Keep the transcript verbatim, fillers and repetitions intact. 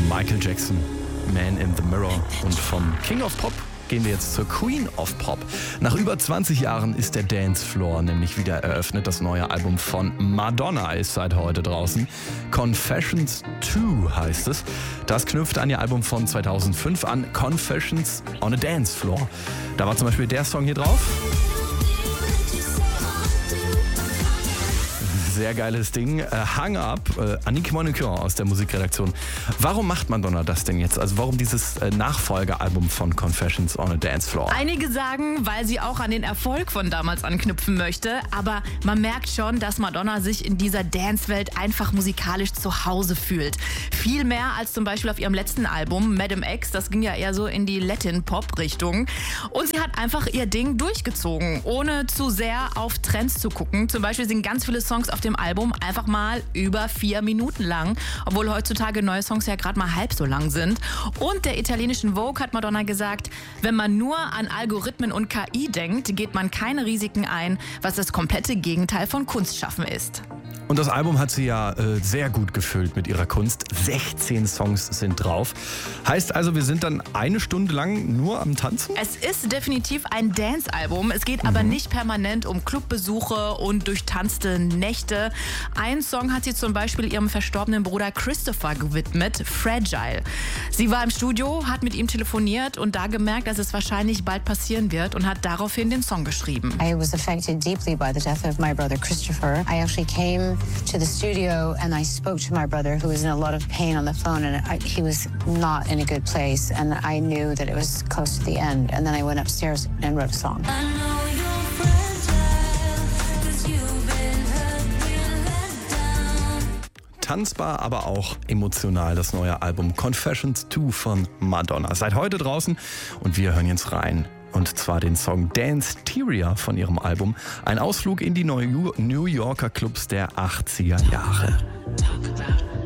Michael Jackson, Man in the Mirror. Und vom King of Pop gehen wir jetzt zur Queen of Pop. Nach über zwanzig Jahren ist der Dancefloor nämlich wieder eröffnet. Das neue Album von Madonna ist seit heute draußen. Confessions zwei heißt es. Das knüpft an ihr Album von zweitausendfünf an, Confessions on a Dancefloor. Da war zum Beispiel der Song hier drauf. Sehr geiles Ding. Äh, Hang Up, äh, Annick Monicure aus der Musikredaktion. Warum macht Madonna das denn jetzt? Also warum dieses äh, Nachfolgealbum von Confessions on a Dancefloor? Einige sagen, weil sie auch an den Erfolg von damals anknüpfen möchte. Aber man merkt schon, dass Madonna sich in dieser Dancewelt einfach musikalisch zu Hause fühlt. Viel mehr als zum Beispiel auf ihrem letzten Album, Madame X. Das ging ja eher so in die Latin-Pop-Richtung. Und sie hat einfach ihr Ding durchgezogen, ohne zu sehr auf Trends zu gucken. Zum Beispiel sind ganz viele Songs auf dem Album einfach mal über vier Minuten lang, obwohl heutzutage neue Songs ja gerade mal halb so lang sind. Und der italienischen Vogue hat Madonna gesagt, wenn man nur an Algorithmen und K I denkt, geht man keine Risiken ein, was das komplette Gegenteil von Kunstschaffen ist. Und das Album hat sie ja äh, sehr gut gefüllt mit ihrer Kunst. sechzehn Songs sind drauf. Heißt also, wir sind dann eine Stunde lang nur am Tanzen? Es ist definitiv ein Dance-Album. Es geht mhm. aber nicht permanent um Clubbesuche und durchtanzte Nächte. Einen Song hat sie zum Beispiel ihrem verstorbenen Bruder Christopher gewidmet, Fragile. Sie war im Studio, hat mit ihm telefoniert und da gemerkt, dass es wahrscheinlich bald passieren wird und hat daraufhin den Song geschrieben. I was affected deeply by the death of my brother Christopher. I actually came to the studio and I spoke to my brother who was in a lot of pain on the phone and I, he was not in a good place and I knew that it was close to the end and then I went upstairs and wrote a song. Tanzbar, aber auch emotional, das neue Album Confessions zwei von Madonna. Seit heute draußen und wir hören jetzt rein. Und zwar den Song Dance-Teria von ihrem Album. Ein Ausflug in die New Yorker Clubs der achtziger Jahre.